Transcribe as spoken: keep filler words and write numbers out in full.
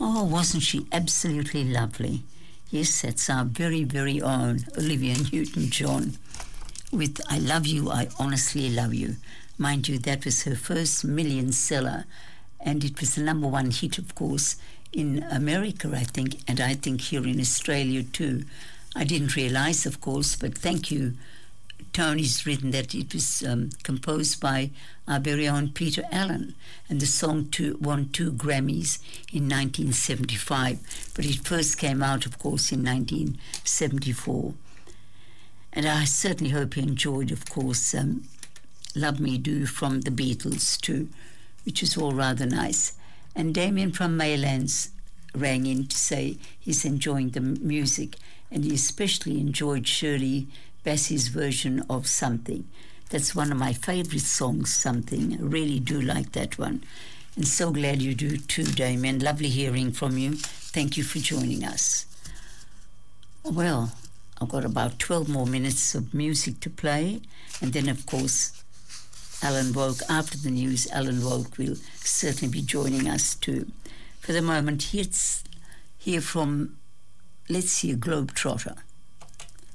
Oh, wasn't she absolutely lovely? Yes, that's our very, very own Olivia Newton-John with I Love You, I Honestly Love You. Mind you, that was her first million seller, and it was the number one hit, of course, in America, I think, and I think here in Australia too. I didn't realize, of course, but thank you. Tony's written that it was um, composed by our very own Peter Allen, and the song two, won two Grammys in nineteen seventy-five, but it first came out, of course, in nineteen seventy-four. And I certainly hope you enjoyed, of course, um, Love Me Do from the Beatles too, which is all rather nice. And Damien from Maylands rang in to say he's enjoying the music, and he especially enjoyed Shirley Bassey's version of Something. That's one of my favourite songs, Something. I really do like that one. And so glad you do too, Damien. Lovely hearing from you. Thank you for joining us. Well, I've got about twelve more minutes of music to play, and then, of course, Alan Woke, after the news, Alan Woke will certainly be joining us too. For the moment, let's hear from, let's see, a Globetrotter.